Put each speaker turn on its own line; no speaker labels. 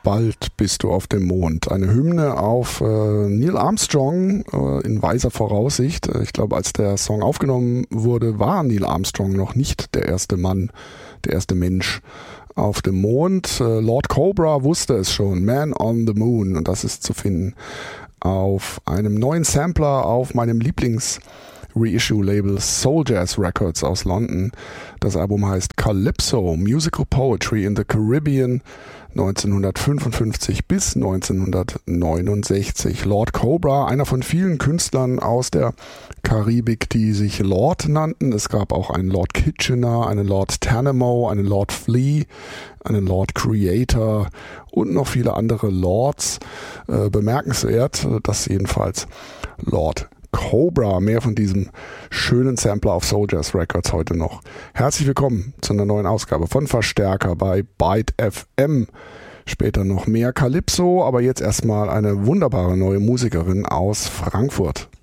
Bald bist du auf dem Mond. Eine Hymne auf Neil Armstrong in weiser Voraussicht. Ich glaube, als der Song aufgenommen wurde, war Neil Armstrong noch nicht der erste Mann, der erste Mensch auf dem Mond. Lord Cobra wusste es schon. Man on the Moon. Und das ist zu finden auf einem neuen Sampler auf meinem Lieblings-Reissue-Label Soul Jazz Records aus London. Das Album heißt Calypso, Musical Poetry in the Caribbean, 1955 bis 1969. Lord Cobra, einer von vielen Künstlern aus der Karibik, die sich Lord nannten. Es gab auch einen Lord Kitchener, einen Lord Tanamo, einen Lord Flea, einen Lord Creator und noch viele andere Lords. Bemerkenswert, dass jedenfalls Lord Cobra, mehr von diesem schönen Sampler auf Soul Jazz Records heute noch. Herzlich willkommen zu einer neuen Ausgabe von Verstärker bei Byte FM. Später noch mehr Calypso, aber jetzt erstmal eine wunderbare neue Musikerin aus Frankfurt.